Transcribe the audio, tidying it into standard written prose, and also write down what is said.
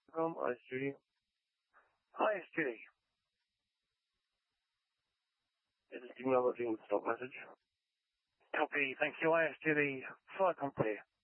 From ISG. Hi, SG. Is it email the stop message? Copy. Thank you. ISG, the flight company.